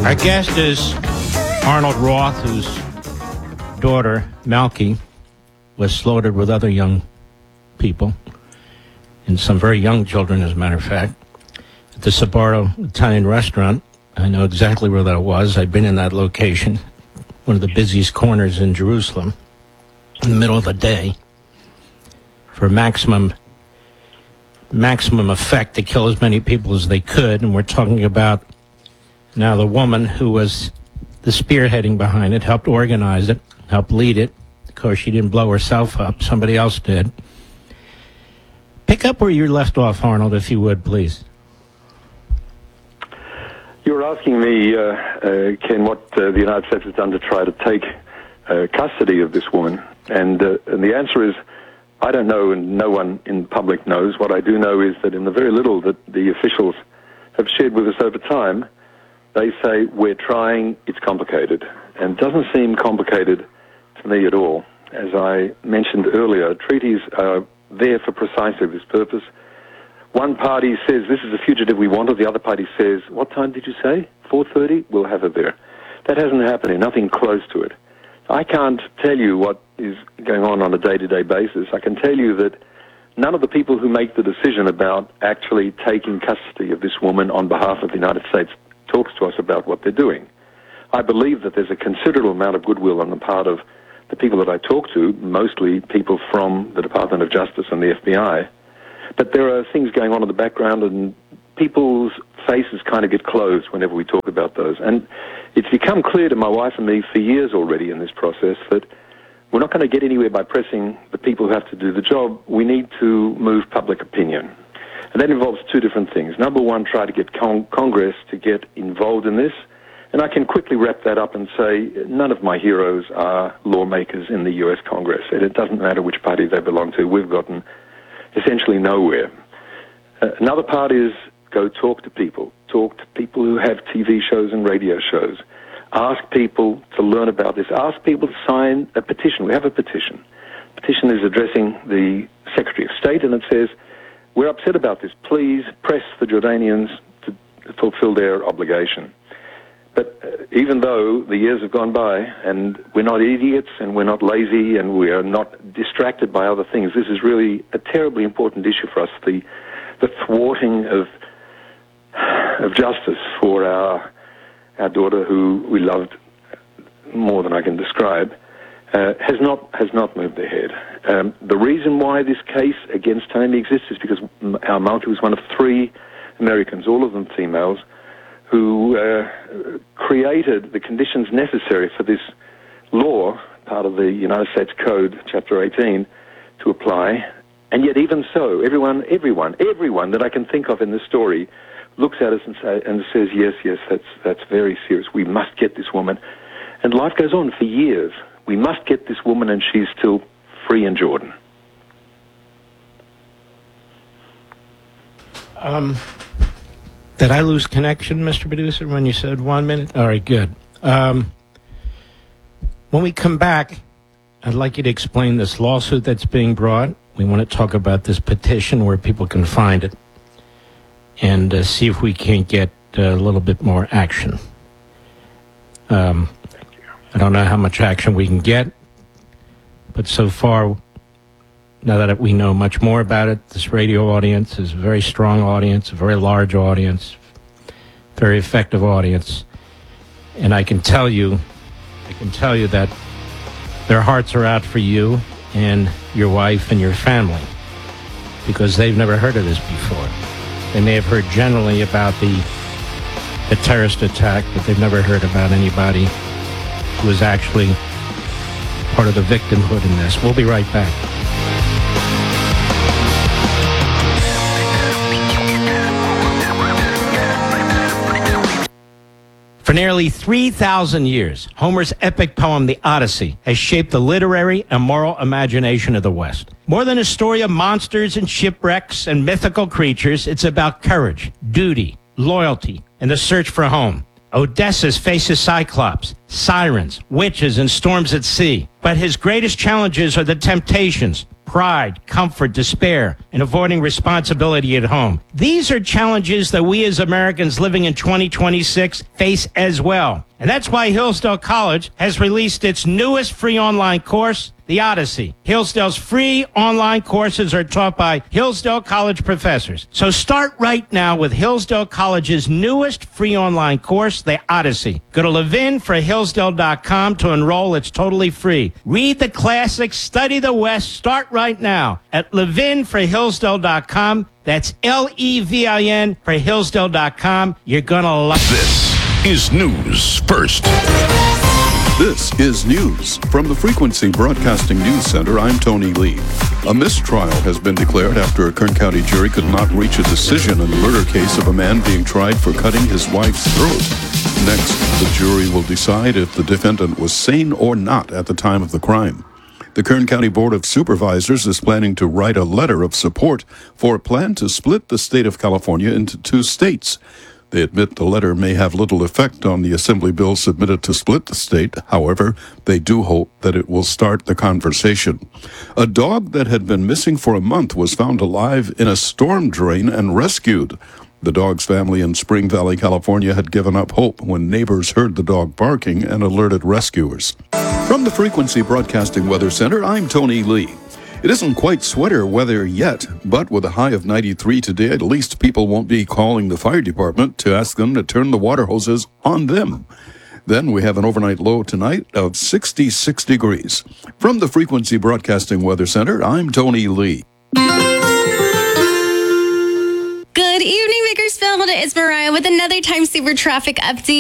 Our guest is Arnold Roth, whose daughter, Malky, was slaughtered with other young people, and some very young children, as a matter of fact, at the Sbarro Italian restaurant. I know exactly where that was. I've been in that location, one of the busiest corners in Jerusalem, in the middle of the day, for maximum effect to kill as many people as they could. And we're talking about now the woman who was the spearheading behind it, helped organize it, helped lead it. Of course, she didn't blow herself up. Somebody else did. Pick up where you left off, Arnold, if you would, please. You were asking me, Ken, what the United States has done to try to take custody of this woman. And the answer is, I don't know, and no one in public knows. What I do know is that in the very little that the officials have shared with us over time, they say, we're trying, it's complicated. And it doesn't seem complicated to me at all. As I mentioned earlier, treaties are there for precisely this purpose. One party says, this is a fugitive we wanted. The other party says, what time did you say? 4:30? We'll have her there. That hasn't happened, nothing close to it. I can't tell you what is going on a day-to-day basis. I can tell you that none of the people who make the decision about actually taking custody of this woman on behalf of the United States talks to us about what they're doing. I believe that there's a considerable amount of goodwill on the part of the people that I talk to, mostly people from the Department of Justice and the FBI. But there are things going on in the background, and people's faces kind of get closed whenever we talk about those. And it's become clear to my wife and me for years already in this process that we're not going to get anywhere by pressing the people who have to do the job. We need to move public opinion. And that involves two different things. Number one, try to get Congress to get involved in this. And I can quickly wrap that up and say none of my heroes are lawmakers in the U.S. Congress. And it doesn't matter which party they belong to. We've gotten essentially nowhere. Another part is go talk to people. Talk to people who have TV shows and radio shows. Ask people to learn about this. Ask people to sign a petition. We have a petition. The petition is addressing the Secretary of State, and it says, we're upset about this. Please press the Jordanians to fulfill their obligation. But even though the years have gone by, and we're not idiots, and we're not lazy, and we are not distracted by other things, this is really a terribly important issue for us, the thwarting of justice for our daughter, who we loved more than I can describe, has not moved ahead. The reason why this case against Tammy exists is because our Malky was one of 3 Americans, all of them females, who created the conditions necessary for this law, part of the United States Code, Chapter 18, to apply. And yet even so, everyone that I can think of in this story looks at us and says, yes, that's very serious. We must get this woman. And life goes on for years. We must get this woman, and she's still free in Jordan. Did I lose connection, Mr. Producer, when you said 1 minute? All right, good. When we come back, I'd like you to explain this lawsuit that's being brought. We want to talk about this petition where people can find it, and see if we can't get a little bit more action. I don't know how much action we can get, but so far, now that we know much more about it, this radio audience is a very strong audience, a very large audience, very effective audience. And I can tell you that their hearts are out for you and your wife and your family, because they've never heard of this before. They may have heard generally about the terrorist attack, but they've never heard about anybody who was actually part of the victimhood in this. We'll be right back. For nearly 3,000 years, Homer's epic poem, The Odyssey, has shaped the literary and moral imagination of the West. More than a story of monsters and shipwrecks and mythical creatures, it's about courage, duty, loyalty, and the search for home. Odysseus faces Cyclops, sirens, witches, and storms at sea. But his greatest challenges are the temptations, pride, comfort, despair, and avoiding responsibility at home. These are challenges that we as Americans living in 2026 face as well. And that's why Hillsdale College has released its newest free online course, The Odyssey. Hillsdale's free online courses are taught by Hillsdale College professors. So start right now with Hillsdale College's newest free online course, The Odyssey. Go to levinforhillsdale.com to enroll. It's totally free. Read the classics, study the West. Start right now at levinforhillsdale.com. That's LEVIN for Hillsdale.com. You're going to love it. This is News First. This is news. From the Frequency Broadcasting News Center, I'm Tony Lee. A mistrial has been declared after a Kern County jury could not reach a decision in the murder case of a man being tried for cutting his wife's throat. Next, the jury will decide if the defendant was sane or not at the time of the crime. The Kern County Board of Supervisors is planning to write a letter of support for a plan to split the state of California into two states. They admit the letter may have little effect on the assembly bill submitted to split the state. However, they do hope that it will start the conversation. A dog that had been missing for a month was found alive in a storm drain and rescued. The dog's family in Spring Valley, California, had given up hope when neighbors heard the dog barking and alerted rescuers. From the Frequency Broadcasting Weather Center, I'm Tony Lee. It isn't quite sweater weather yet, but with a high of 93 today, at least people won't be calling the fire department to ask them to turn the water hoses on them. Then we have an overnight low tonight of 66 degrees. From the Frequency Broadcasting Weather Center, I'm Tony Lee. Good evening, Bakersfield. It's Mariah with another Time Saver traffic update.